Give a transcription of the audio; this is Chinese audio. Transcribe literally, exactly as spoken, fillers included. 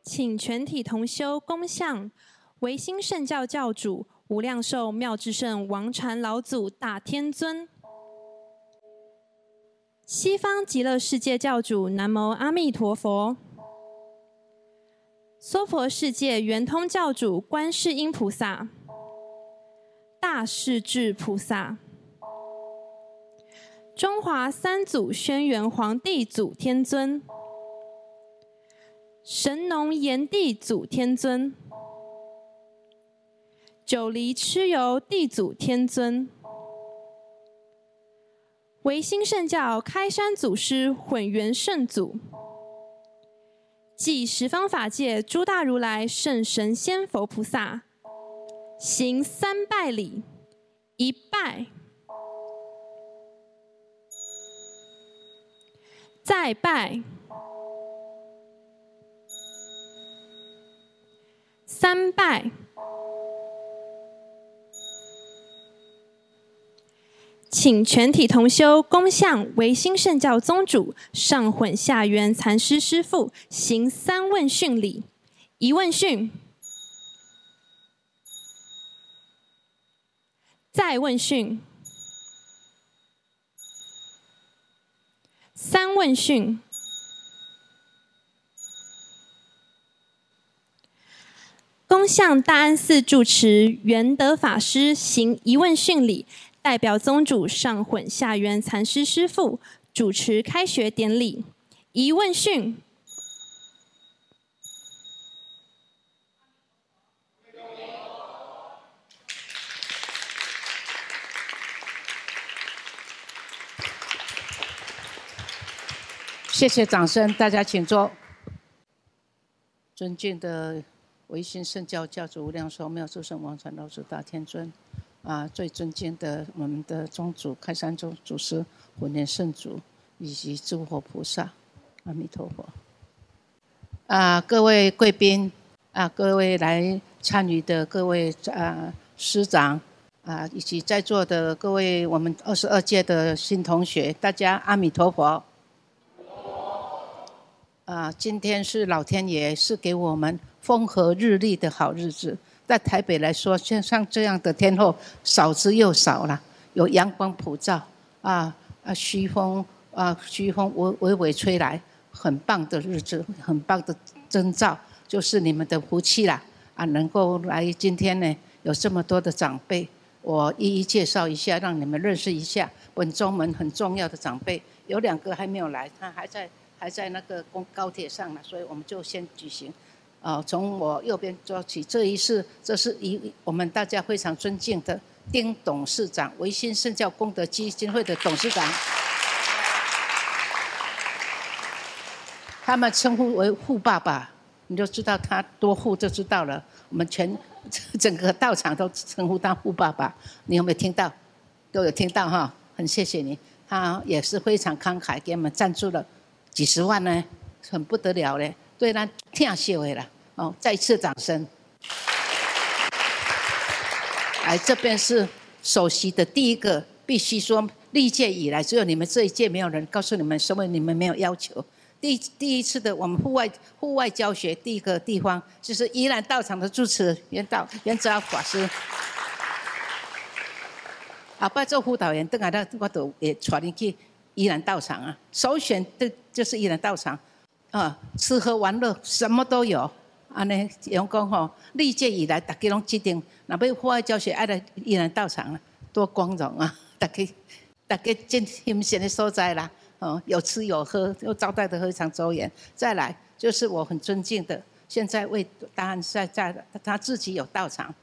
请全体同修恭向唯心圣教教主无量寿妙智圣王禅老祖大天尊，西方极乐世界教主南无阿弥陀佛，娑婆世界圆通教主观世音菩萨，大势至菩萨，中华三祖轩辕皇帝祖天尊，神农炎帝祖天尊，九黎蚩尤地祖天尊，唯心圣教开山祖师混元圣祖，即十方法界诸大如来圣神仙佛菩萨，行三拜礼：一拜，再拜，三拜。请全体同修恭向唯心圣教宗主上混下圆禅师师父行三问讯礼：一问讯，再问讯，三问讯。恭向大安寺住持圆德法师行一问讯礼，代表宗主上混下圆禅师师父主持开学典礼。一问讯， 谢谢掌声，大家请坐。尊敬的唯心圣教教主无量寿妙智圣王禅老祖大天尊，啊，最尊敬的我们的宗主开山宗祖师混元圣祖，以及诸佛菩萨，阿弥陀佛。啊，各位贵宾，啊，各位来参与的各位啊师长，啊，以及在座的各位我们二十二届的新同学，大家阿弥陀佛。啊，今天是老天爷是给我们风和日丽的好日子。在台北来说，像这样的天候少之又少了，有阳光普照，啊啊，西风啊，西风微微微吹来，很棒的日子，很棒的征兆，就是你们的福气啦！啊，能够来今天呢，有这么多的长辈，我一一介绍一下，让你们认识一下本宗门很重要的长辈。有两个还没有来，他还在还在那个公高铁上呢，所以我们就先举行。啊，从我右边做起，这一次，这是一我们大家非常尊敬的丁董事长，唯心圣教功德基金会的董事长，他们称呼为护爸爸，你就知道他多护就知道了。我们全整个道场都称呼他护爸爸，你有没有听到？都有听到哈，很谢谢你。他也是非常慷慨，给我们赞助了几十万呢，很不得了嘞，对咱听惜的啦。哦，再一次掌声！来，这边是首席的第一个，必须说历届以来只有你们这一届没有人告诉你们，因为你们没有要求。第第一次的我们户外户外教学第一个地方就是宜兰道场的住持袁道袁泽法师。后摆做辅导员，等下呢我都也带你去宜兰道场啊，首选的就是宜兰道场，啊，吃喝玩乐什么都有。安尼，用讲吼，历届以来，大家拢指定，若要户外教学，爱来宜兰道场啊，多光荣啊！大家，大家真欣赏的所在啦，哦，有吃有喝，又招待得非常周延。再来，就是我很尊敬的，现在为大安在在的，他自己有道场，